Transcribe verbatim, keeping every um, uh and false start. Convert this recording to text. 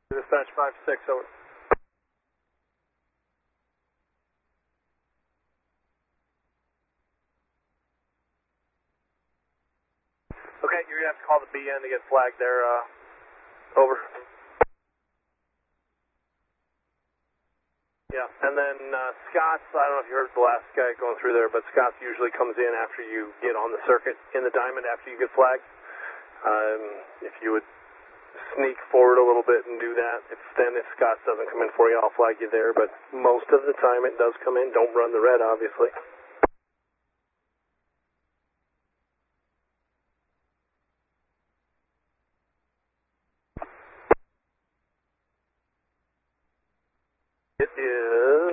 Dispatch five six, over. Okay, you're going to have to call the B N to get flagged there, uh, over. Yeah, and then uh, Scott's, I don't know if you heard the last guy going through there, but Scott's usually comes in after you get on the circuit in the diamond after you get flagged. Um, if you would sneak forward a little bit and do that, if then if Scott doesn't come in for you, I'll flag you there, but most of the time it does come in. Don't run the red, obviously. It is